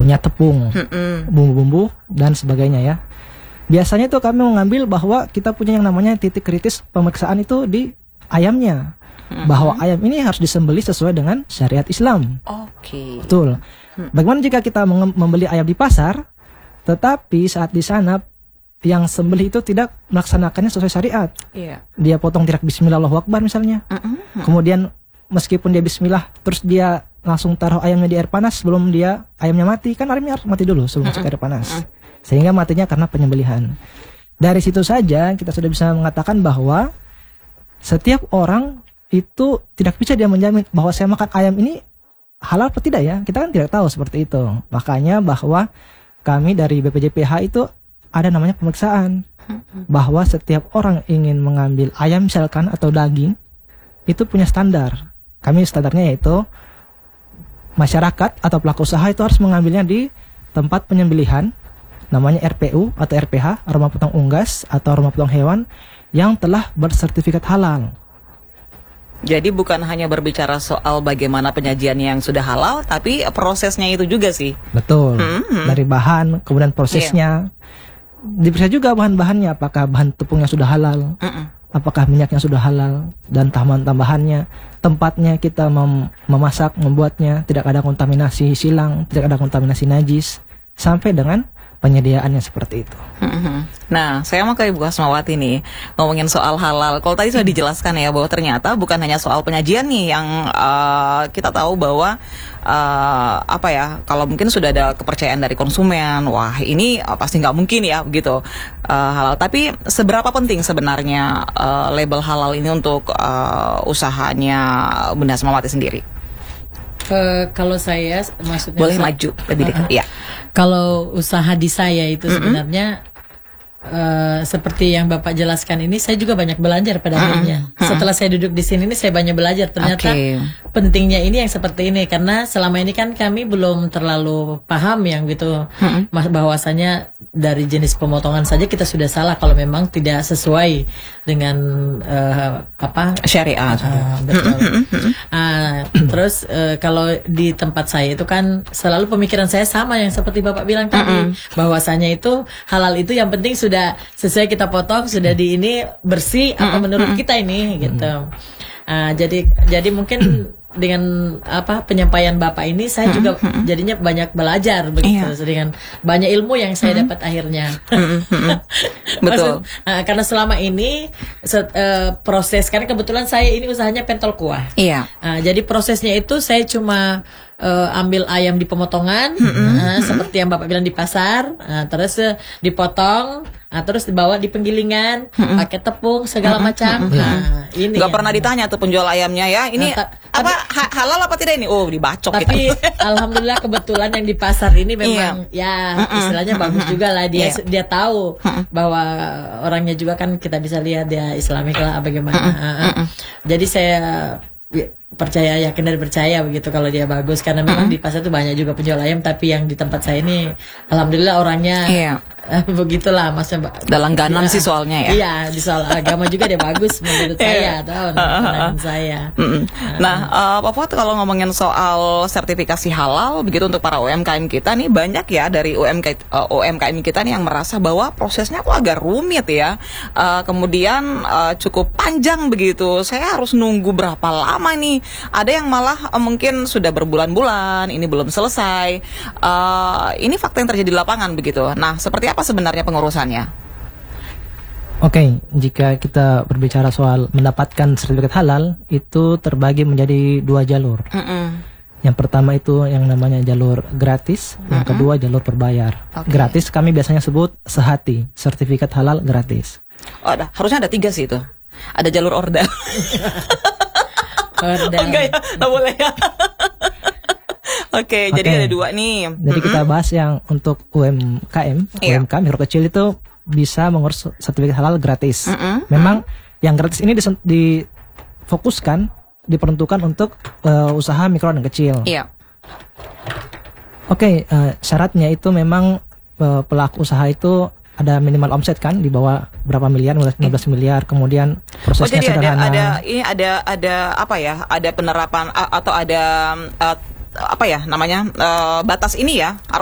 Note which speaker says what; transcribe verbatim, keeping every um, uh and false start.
Speaker 1: punya tepung, mm-mm. bumbu-bumbu dan sebagainya ya. Biasanya tuh kami mengambil bahwa kita punya yang namanya titik kritis pemeriksaan itu di ayamnya, mm-hmm. bahwa ayam ini harus disembelih sesuai dengan syariat Islam.
Speaker 2: Oke. Okay.
Speaker 1: Betul. Mm. Bagaimana jika kita menge- membeli ayam di pasar, tetapi saat di sana yang sembelih itu tidak melaksanakannya sesuai syariat.
Speaker 2: Yeah.
Speaker 1: Dia potong tidak Bismillah Allahu Akbar misalnya. Mm-hmm. Kemudian meskipun dia Bismillah, terus dia langsung taruh ayamnya di air panas sebelum dia ayamnya mati, kan ayamnya harus mati dulu sebelum masuk air panas. Mm-hmm. Sehingga matinya karena penyembelihan. Dari situ saja kita sudah bisa mengatakan bahwa setiap orang itu tidak bisa dia menjamin bahwa saya makan ayam ini halal atau tidak ya. Kita kan tidak tahu seperti itu. Makanya bahwa kami dari B P J P H itu ada namanya pemeriksaan, bahwa setiap orang ingin mengambil ayam misalkan atau daging itu punya standar. Kami standarnya yaitu masyarakat atau pelaku usaha itu harus mengambilnya di tempat penyembelihan namanya R P U atau R P H, rumah potong unggas atau rumah potong hewan yang telah bersertifikat halal.
Speaker 2: Jadi bukan hanya berbicara soal bagaimana penyajian yang sudah halal, tapi prosesnya itu juga sih.
Speaker 1: Betul.
Speaker 2: Mm-hmm.
Speaker 1: Dari bahan, kemudian prosesnya. Yeah. Diperiksa juga bahan-bahannya, apakah bahan tepungnya sudah halal, mm-mm. apakah minyaknya sudah halal, dan tambahan-tambahannya. Tempatnya kita mem- memasak, membuatnya, tidak ada kontaminasi silang, tidak ada kontaminasi najis, sampai dengan penyediaannya seperti itu.
Speaker 2: Nah, saya mau ke Ibu Hasmawati nih, ngomongin soal halal. Kalau tadi sudah dijelaskan ya bahwa ternyata bukan hanya soal penyajian nih yang uh, kita tahu bahwa uh, apa ya, kalau mungkin sudah ada kepercayaan dari konsumen, wah ini uh, pasti nggak mungkin ya begitu uh, halal. Tapi seberapa penting sebenarnya uh, label halal ini untuk uh, usahanya Bunda Hasmawati sendiri?
Speaker 3: Uh, kalau saya maksudnya
Speaker 2: boleh
Speaker 3: saya,
Speaker 2: maju lebih dekat. Uh, ya.
Speaker 3: Kalau usaha di saya itu sebenarnya uh, seperti yang Bapak jelaskan ini, saya juga banyak belajar pada akhirnya. Setelah saya duduk di sini ini saya banyak belajar ternyata okay. pentingnya ini yang seperti ini, karena selama ini kan kami belum terlalu paham yang gitu bahwasanya dari jenis pemotongan saja kita sudah salah kalau memang tidak sesuai dengan uh, apa
Speaker 2: syariat.
Speaker 3: Uh, betul. uh, terus uh, kalau di tempat saya itu kan selalu pemikiran saya sama yang seperti Bapak bilang tadi, bahwasanya itu halal itu yang penting sudah sesuai kita potong, sudah di ini bersih apa menurut kita ini gitu. Uh, jadi jadi mungkin dengan apa penyampaian Bapak ini saya juga mm-hmm. jadinya banyak belajar begitu, iya. dengan banyak ilmu yang saya mm-hmm. dapat akhirnya. Mm-hmm. Betul. Maksud, uh, karena selama ini set, uh, proses, karena kebetulan saya ini usahanya pentol kuah. Iya. Uh, jadi prosesnya itu saya cuma uh, ambil ayam di pemotongan, mm-hmm. uh, seperti yang Bapak bilang di pasar, uh, terus uh, dipotong. Nah, terus dibawa di penggilingan, mm-hmm. pakai tepung segala mm-hmm. macam. Mm-hmm. Nah, ini
Speaker 2: nggak pernah ditanya tuh penjual ayamnya ya, ini nah, ta- apa ha- halal apa tidak ini? Oh, dibacok.
Speaker 3: Tapi
Speaker 2: gitu.
Speaker 3: Alhamdulillah kebetulan yang di pasar ini memang yeah. ya mm-hmm. istilahnya mm-hmm. bagus juga lah, dia yeah. dia tahu mm-hmm. bahwa orangnya juga kan kita bisa lihat dia Islamik lah bagaimana. Mm-hmm. Jadi saya percaya, yakin dan percaya begitu kalau dia bagus, karena memang mm-hmm. di pasar tuh banyak juga penjual ayam, tapi yang di tempat saya ini alhamdulillah orangnya yeah. eh, begitulah maksudnya
Speaker 2: langganan
Speaker 3: ya,
Speaker 2: sih soalnya ya.
Speaker 3: Iya, di soal agama juga dia bagus menurut saya atau pandangan saya.
Speaker 2: Mm-hmm. Nah, uh, Pak Fuad, kalau ngomongin soal sertifikasi halal begitu untuk para U M K M kita nih, banyak ya dari U M K uh, U M K M kita nih yang merasa bahwa prosesnya kok agak rumit ya. Uh, kemudian uh, cukup panjang begitu. Saya harus nunggu berapa lama nih? Ada yang malah uh, mungkin sudah berbulan-bulan ini belum selesai. Uh, ini fakta yang terjadi di lapangan begitu. Nah, seperti apa sebenarnya pengurusannya?
Speaker 1: Oke, okay, jika kita berbicara soal mendapatkan sertifikat halal, itu terbagi menjadi dua jalur. Mm-mm. Yang pertama itu yang namanya jalur gratis, Mm-mm. yang kedua jalur berbayar. Okay. Gratis kami biasanya sebut sehati, sertifikat halal gratis.
Speaker 2: Oh, ada, harusnya ada tiga sih itu. Ada jalur orda. Orda. Oh, enggak ya, nggak boleh ya. Oke, okay, okay. Jadi ada dua nih.
Speaker 1: Jadi mm-hmm. kita bahas yang untuk U M K M, yeah. U M K M mikro kecil itu bisa mengurus sertifikat halal gratis. Mm-hmm. Memang mm-hmm. yang gratis ini dis- difokuskan, diperuntukkan untuk uh, usaha mikro dan kecil. Iya. Yeah. Oke, okay, uh, syaratnya itu memang uh, pelaku usaha itu ada minimal omset kan di bawah berapa miliar, lima belas miliar, kemudian prosesnya
Speaker 2: oh, jadi
Speaker 1: sederhana.
Speaker 2: Ada, ada ini ada ada apa ya? Ada penerapan atau ada uh, apa ya namanya uh, batas ini ya?